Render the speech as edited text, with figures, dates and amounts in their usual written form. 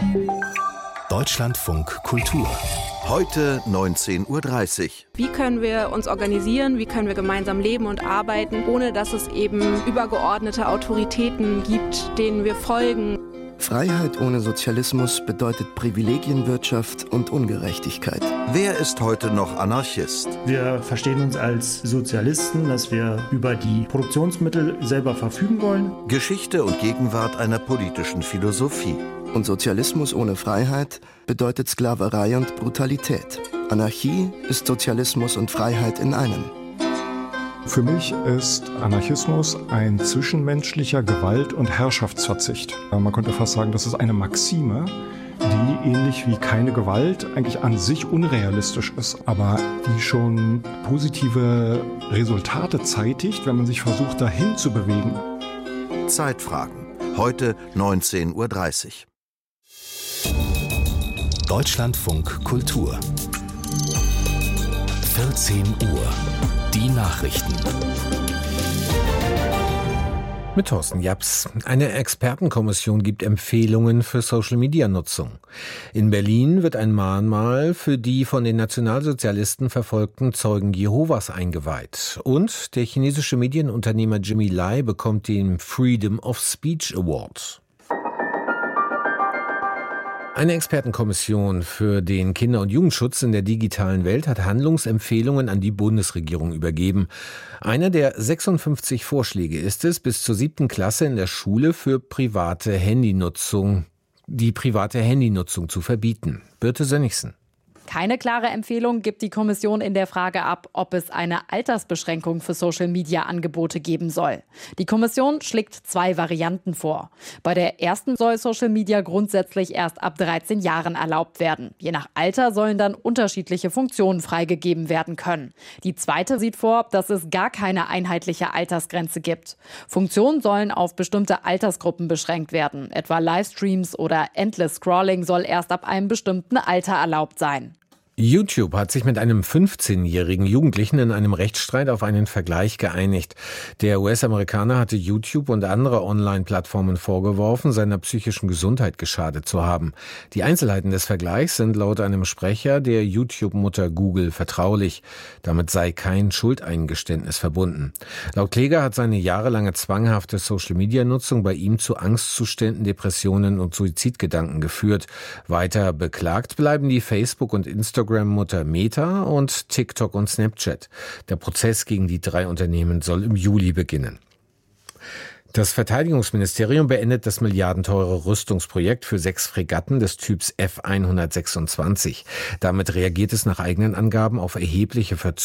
Deutschlandfunk Kultur. Heute 19:30 Uhr. Wie können wir uns organisieren, wie können wir gemeinsam leben und arbeiten, ohne dass es eben übergeordnete Autoritäten gibt, denen wir folgen. Freiheit ohne Sozialismus bedeutet Privilegienwirtschaft und Ungerechtigkeit. Wer ist heute noch Anarchist? Wir verstehen uns als Sozialisten, dass wir über die Produktionsmittel selber verfügen wollen. Geschichte und Gegenwart einer politischen Philosophie. Und Sozialismus ohne Freiheit bedeutet Sklaverei und Brutalität. Anarchie ist Sozialismus und Freiheit in einem. Für mich ist Anarchismus ein zwischenmenschlicher Gewalt- und Herrschaftsverzicht. Man könnte fast sagen, das ist eine Maxime, die ähnlich wie keine Gewalt eigentlich an sich unrealistisch ist, aber die schon positive Resultate zeitigt, wenn man sich versucht, dahin zu bewegen. Zeitfragen. Heute 19:30 Uhr. Deutschlandfunk Kultur. 14 Uhr. Die Nachrichten. Mit Thorsten Japs. Eine Expertenkommission gibt Empfehlungen für Social-Media-Nutzung. In Berlin wird ein Mahnmal für die von den Nationalsozialisten verfolgten Zeugen Jehovas eingeweiht. Und der chinesische Medienunternehmer Jimmy Lai bekommt den Freedom of Speech Award. Eine Expertenkommission für den Kinder- und Jugendschutz in der digitalen Welt hat Handlungsempfehlungen an die Bundesregierung übergeben. Einer der 56 Vorschläge ist es, bis zur 7. Klasse in der Schule die private Handynutzung zu verbieten. Birte Sönnigsen. Keine klare Empfehlung gibt die Kommission in der Frage ab, ob es eine Altersbeschränkung für Social-Media-Angebote geben soll. Die Kommission schlägt 2 Varianten vor. Bei der ersten soll Social-Media grundsätzlich erst ab 13 Jahren erlaubt werden. Je nach Alter sollen dann unterschiedliche Funktionen freigegeben werden können. Die zweite sieht vor, dass es gar keine einheitliche Altersgrenze gibt. Funktionen sollen auf bestimmte Altersgruppen beschränkt werden. Etwa Livestreams oder Endless Scrolling soll erst ab einem bestimmten Alter erlaubt sein. YouTube hat sich mit einem 15-jährigen Jugendlichen in einem Rechtsstreit auf einen Vergleich geeinigt. Der US-Amerikaner hatte YouTube und andere Online-Plattformen vorgeworfen, seiner psychischen Gesundheit geschadet zu haben. Die Einzelheiten des Vergleichs sind laut einem Sprecher der YouTube-Mutter Google vertraulich. Damit sei kein Schuldeingeständnis verbunden. Laut Kläger hat seine jahrelange zwanghafte Social-Media-Nutzung bei ihm zu Angstzuständen, Depressionen und Suizidgedanken geführt. Weiter beklagt bleiben die Facebook- und Instagram-Mutter Meta und TikTok und Snapchat. Der Prozess gegen die 3 Unternehmen soll im Juli beginnen. Das Verteidigungsministerium beendet das milliardenteure Rüstungsprojekt für 6 Fregatten des Typs F-126. Damit reagiert es nach eigenen Angaben auf erhebliche Verzögerungen